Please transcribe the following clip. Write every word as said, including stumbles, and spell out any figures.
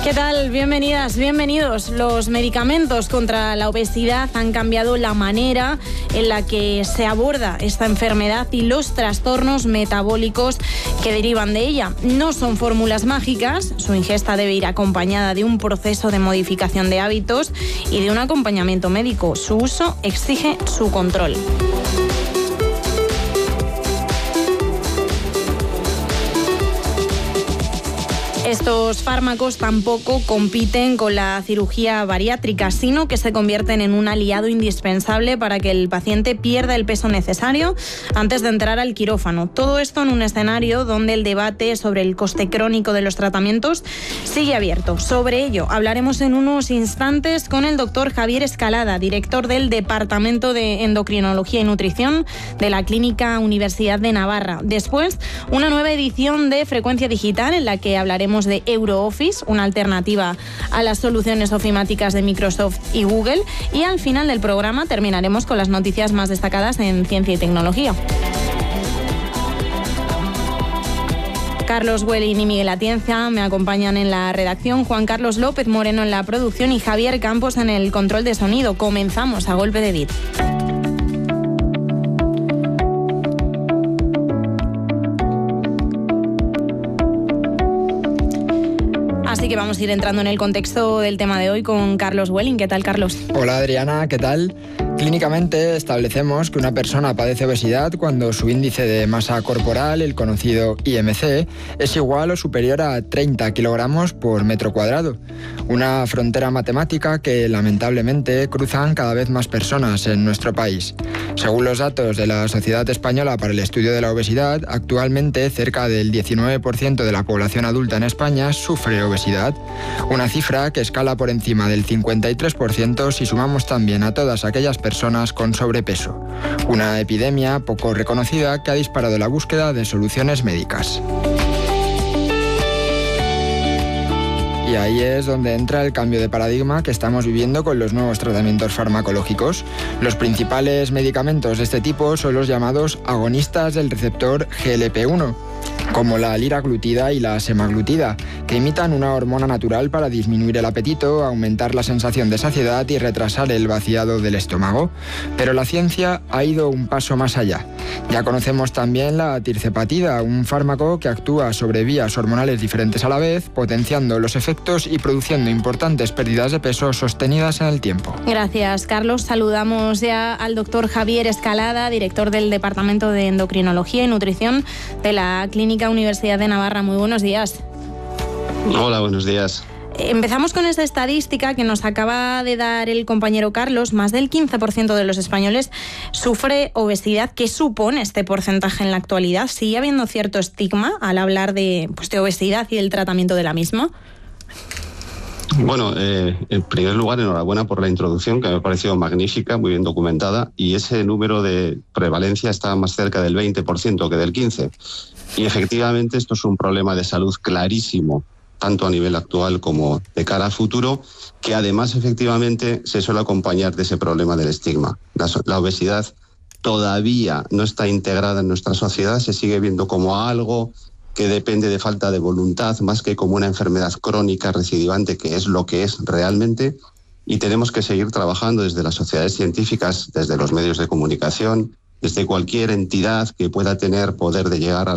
¿Qué tal? Bienvenidas, bienvenidos. Los medicamentos contra la obesidad han cambiado la manera en la que se aborda esta enfermedad y los trastornos metabólicos que derivan de ella. No son fórmulas mágicas, su ingesta debe ir acompañada de un proceso de modificación de hábitos y de un acompañamiento médico. Su uso exige su control. Estos fármacos tampoco compiten con la cirugía bariátrica, sino que se convierten en un aliado indispensable para que el paciente pierda el peso necesario antes de entrar al quirófano. Todo esto en un escenario donde el debate sobre el coste crónico de los tratamientos sigue abierto. Sobre ello hablaremos en unos instantes con el doctor Javier Escalada, director del Departamento de Endocrinología y Nutrición de la Clínica Universidad de Navarra. Después, una nueva edición de Frecuencia Digital en la que hablaremos de EuroOffice, una alternativa a las soluciones ofimáticas de Microsoft y Google, y al final del programa terminaremos con las noticias más destacadas en ciencia y tecnología. Carlos Welling y Miguel Atienza me acompañan en la redacción, Juan Carlos López Moreno en la producción y Javier Campos en el control de sonido. Comenzamos a golpe de beat. Así que vamos a ir entrando en el contexto del tema de hoy con Carlos Welling. ¿Qué tal, Carlos? Hola, Adriana, ¿qué tal? Clínicamente establecemos que una persona padece obesidad cuando su índice de masa corporal, el conocido I M C, es igual o superior a treinta kilogramos por metro cuadrado. Una frontera matemática que lamentablemente cruzan cada vez más personas en nuestro país. Según los datos de la Sociedad Española para el Estudio de la Obesidad, actualmente cerca del diecinueve por ciento de la población adulta en España sufre obesidad. Una cifra que escala por encima del cincuenta y tres por ciento si sumamos también a todas aquellas personas con sobrepeso. Una epidemia poco reconocida que ha disparado la búsqueda de soluciones médicas. Y ahí es donde entra el cambio de paradigma que estamos viviendo con los nuevos tratamientos farmacológicos. Los principales medicamentos de este tipo son los llamados agonistas del receptor G L P uno, como la liraglutida y la semaglutida, que imitan una hormona natural para disminuir el apetito, aumentar la sensación de saciedad y retrasar el vaciado del estómago. Pero la ciencia ha ido un paso más allá. Ya conocemos también la tirzepatida, un fármaco que actúa sobre vías hormonales diferentes a la vez, potenciando los efectos y produciendo importantes pérdidas de peso sostenidas en el tiempo. Gracias, Carlos. Saludamos ya al doctor Javier Escalada, director del Departamento de Endocrinología y Nutrición de la Clínica Universidad de Navarra. Muy buenos días. Hola, buenos días. Empezamos con esta estadística que nos acaba de dar el compañero Carlos. Más del quince por ciento de los españoles sufre obesidad. ¿Qué supone este porcentaje en la actualidad? ¿Sigue habiendo cierto estigma al hablar de, pues, de obesidad y del tratamiento de la misma? Bueno, eh, en primer lugar, enhorabuena por la introducción, que me ha parecido magnífica, muy bien documentada, y ese número de prevalencia está más cerca del veinte por ciento que del quince por ciento. Y efectivamente esto es un problema de salud clarísimo, tanto a nivel actual como de cara a futuro, que además efectivamente se suele acompañar de ese problema del estigma. La, la obesidad todavía no está integrada en nuestra sociedad, se sigue viendo como algo que depende de falta de voluntad, más que como una enfermedad crónica recidivante, que es lo que es realmente, y tenemos que seguir trabajando desde las sociedades científicas, desde los medios de comunicación, desde cualquier entidad que pueda tener poder de llegar a